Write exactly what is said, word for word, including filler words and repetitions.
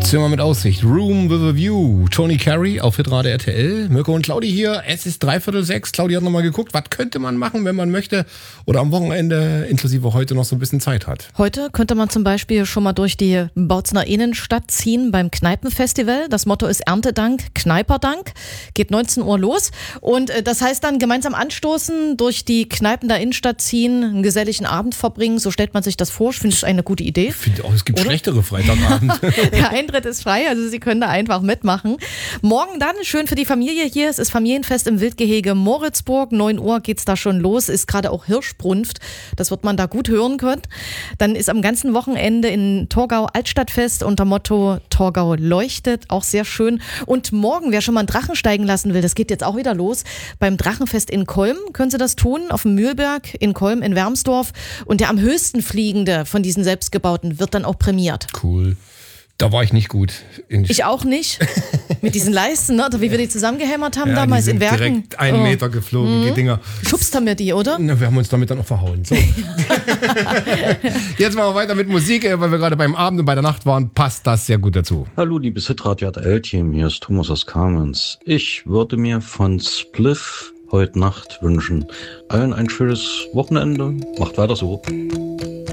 Zimmer mit Aussicht, Room with a View, Tony Carey auf Hitradio R T L, Mirko und Claudi hier, es ist dreiviertel sechs, Claudi hat nochmal geguckt, was könnte man machen, wenn man möchte oder am Wochenende inklusive heute noch so ein bisschen Zeit hat. Heute könnte man zum Beispiel schon mal durch die Bautzener Innenstadt ziehen beim Kneipenfestival. Das Motto ist Erntedank, Kneiperdank, geht neunzehn Uhr los und das heißt dann gemeinsam anstoßen, durch die Kneipen der Innenstadt ziehen, einen geselligen Abend verbringen, so stellt man sich das vor, ich finde es eine gute Idee. Ich finde auch, es gibt Oder? schlechtere Freitagabend. Der Eintritt ist frei, also Sie können da einfach mitmachen. Morgen dann, schön für die Familie hier, es ist Familienfest im Wildgehege Moritzburg, neun Uhr geht's da schon los, ist gerade auch Hirschbrunft, das wird man da gut hören können. Dann ist am ganzen Wochenende in Torgau Altstadtfest unter Motto Torgau leuchtet, auch sehr schön. Und morgen, wer schon mal einen Drachen steigen lassen will, das geht jetzt auch wieder los, beim Drachenfest in Kolm können Sie das tun, auf dem Mühlberg in Kolm in Wermsdorf und der am höchsten fliegende von diesen selbstgebauten wird dann auch prämiert. Cool. Da war ich nicht gut. In Ich auch nicht. Mit diesen Leisten, ne? Oder wie wir die zusammengehämmert haben ja, damals die sind in Werken. direkt einen Oh. Meter geflogen, die Dinger. Schubst haben wir die, oder? Na, wir haben uns damit dann auch verhauen. So. Jetzt machen wir weiter mit Musik, äh, weil wir gerade beim Abend und bei der Nacht waren, passt das sehr gut dazu. Hallo, liebes Hitradio R T L-Team, hier ist Thomas aus Kamenz. Ich würde mir von Spliff heute Nacht wünschen. Allen ein schönes Wochenende. Macht weiter so.